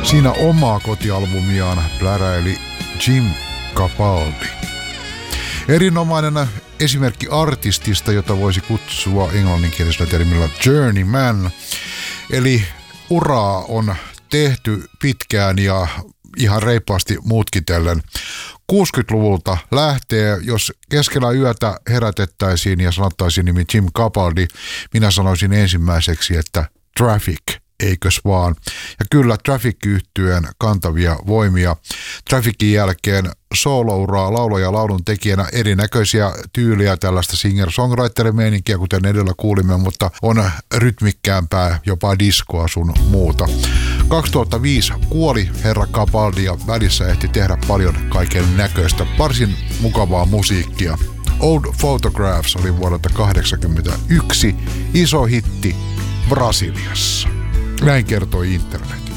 Siinä omaa kotialbumiaan pläräili Jim Capaldi. Erinomainen esimerkki artistista, jota voisi kutsua englanninkielisellä termillä journeyman. Eli uraa on tehty pitkään ja ihan reippaasti mutkitellen. 60-luvulta lähtee, jos keskellä yötä herätettäisiin ja sanottaisiin nimi Jim Capaldi, minä sanoisin ensimmäiseksi, että Traffic, eikös vaan. Ja kyllä Traffic-yhtyeen kantavia voimia. Trafficin jälkeen soolouraa laulaja ja laulun tekijänä erinäköisiä tyyliä, tällaista singer-songwriter-meininkiä, kuten edellä kuulimme, mutta on rytmikkäämpää, jopa diskoa sun muuta. 2005 kuoli herra Capaldi ja välissä ehti tehdä paljon kaiken näköistä, varsin mukavaa musiikkia. Old Photographs oli vuodelta 1981 iso hitti Brasiliassa. Näin kertoi internet.